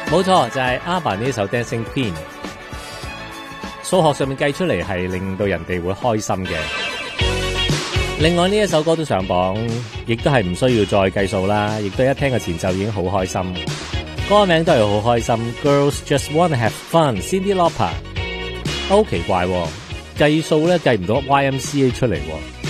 冇錯，就係 ABBA 呢首 Dancing Queen。數學上面計出嚟係令到人哋會開心嘅。另外呢一首歌都上榜，亦都係唔需要再計數啦，亦都一聽個前奏已經好開心。歌名都係好開心 ，Girls Just Wanna Have Fun，Cyndi Lauper。好奇怪，計數咧計唔到 YMCA 出嚟。